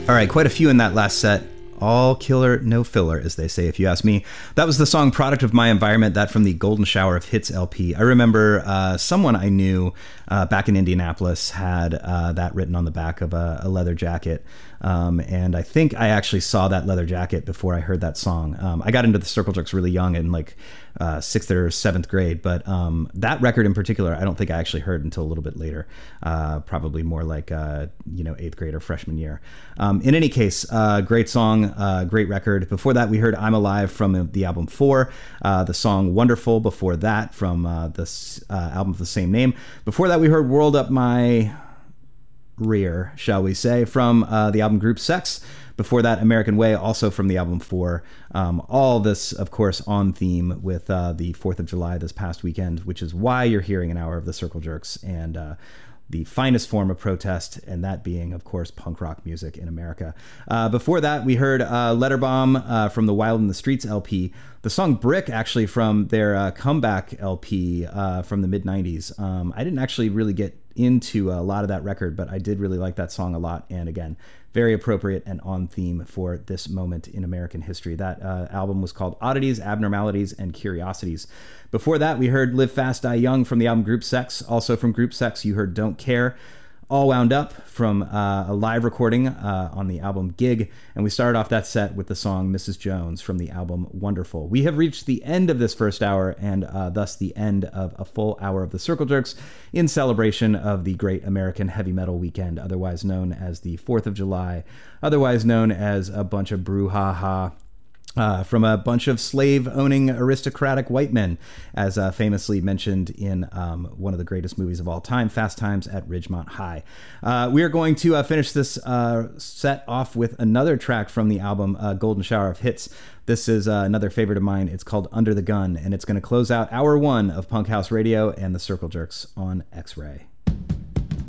All right, quite a few in that last set. All killer, no filler, as they say, if you ask me. That was the song Product of My Environment, that from the Golden Shower of Hits LP. I remember someone I knew back in Indianapolis had that written on the back of a leather jacket. And I think I actually saw that leather jacket before I heard that song. I got into the Circle Jerks really young in like 6th or 7th grade, but that record in particular, I don't think I actually heard until a little bit later, probably more like 8th grade or freshman year. In any case, great song, great record. Before that, we heard I'm Alive from the album 4, the song Wonderful before that from this album of the same name. Before that, we heard World Up My Rear, shall we say, from the album Group Sex. Before that, American Way, also from the album 4. All this, of course, on theme with the 4th of July this past weekend, which is why you're hearing an hour of the Circle Jerks and the finest form of protest, and that being, of course, punk rock music in America. Before that, we heard Letter Bomb from the Wild in the Streets LP. The song Brick, actually, from their comeback LP from the mid-90s. I didn't actually really get into a lot of that record, but I did really like that song a lot, and again, very appropriate and on theme for this moment in American history. That album was called Oddities, Abnormalities, and Curiosities. Before that, we heard Live Fast, Die Young from the album Group Sex. Also from Group Sex, you heard Don't Care, All Wound Up from a live recording on the album Gig. And we started off that set with the song Mrs. Jones from the album Wonderful. We have reached the end of this first hour and thus the end of a full hour of the Circle Jerks in celebration of the Great American Heavy Metal Weekend, otherwise known as the 4th of July, otherwise known as a bunch of brouhaha from a bunch of slave-owning aristocratic white men, as famously mentioned in one of the greatest movies of all time, Fast Times at Ridgemont High. We are going to finish this set off with another track from the album Golden Shower of Hits. This is another favorite of mine. It's called Under the Gun, and it's going to close out Hour 1 of Punk House Radio and the Circle Jerks on X-Ray.